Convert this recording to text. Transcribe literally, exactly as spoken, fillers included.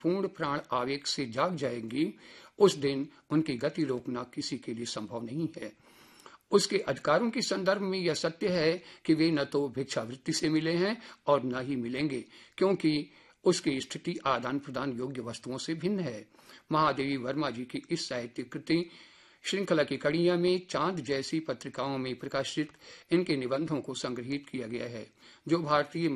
पूर्ण प्राण आवेग से जाग जाएंगी, उस दिन उनकी गति रोकना किसी के लिए संभव नहीं है। उसके अधिकारों के संदर्भ में यह सत्य है कि वे न तो भिक्षावृत्ति से मिले हैं और न ही मिलेंगे, क्योंकि उसकी स्थिति आदान प्रदान योग्य वस्तुओं से भिन्न है। महादेवी वर्मा जी की इस साहित्य कृति श्रृंखला की कड़ियां में चांद जैसी पत्रिकाओं में प्रकाशित इनके निबंधों को संग्रहित किया गया है, जो भारतीय